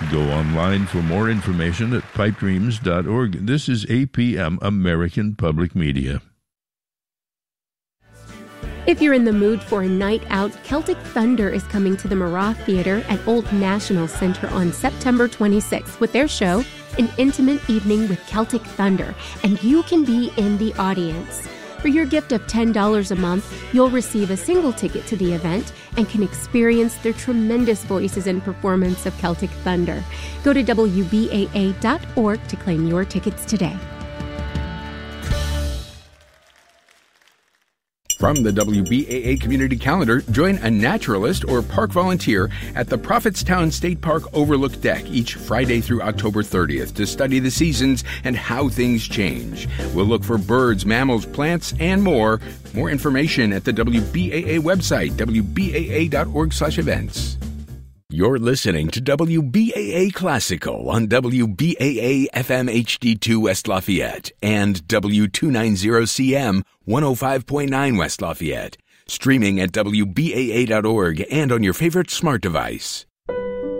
Go online for more information at pipedreams.org. This is APM, American Public Media. If you're in the mood for a night out, Celtic Thunder is coming to the Marat Theater at Old National Center on September 26th with their show, An Intimate Evening with Celtic Thunder, and you can be in the audience. For your gift of $10 a month, you'll receive a single ticket to the event and can experience their tremendous voices and performance of Celtic Thunder. Go to WBAA.org to claim your tickets today. From the WBAA Community Calendar, join a naturalist or park volunteer at the Prophetstown State Park Overlook Deck each Friday through October 30th to study the seasons and how things change. We'll look for birds, mammals, plants, and more. More information at the WBAA website, wbaa.org/events. You're listening to WBAA Classical on WBAA FM HD2 West Lafayette and W290CM 105.9 West Lafayette. Streaming at WBAA.org and on your favorite smart device.